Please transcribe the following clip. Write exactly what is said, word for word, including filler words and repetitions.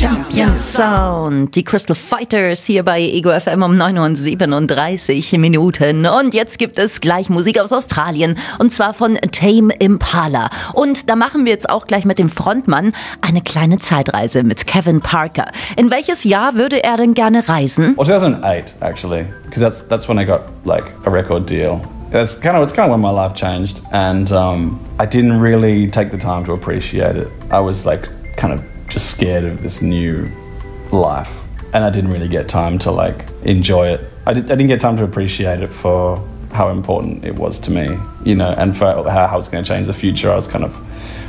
Champion Sound. Die Crystal Fighters hier bei Ego F M um neun Uhr siebenunddreißig Minuten. Und jetzt gibt es gleich Musik aus Australien. Und zwar von Tame Impala. Und da machen wir jetzt auch gleich mit dem Frontmann eine kleine Zeitreise mit Kevin Parker. In welches Jahr würde er denn gerne reisen? Well, two thousand eight, actually. Because that's, that's when I got, like, a record deal. That's kind of, it's kind of when my life changed. And um, I didn't really take the time to appreciate it. I was, like, kind of just scared of this new life, and I didn't really get time to like enjoy it. I, did, I didn't get time to appreciate it for how important it was to me, you know, and for how, how it's going to change the future. I was kind of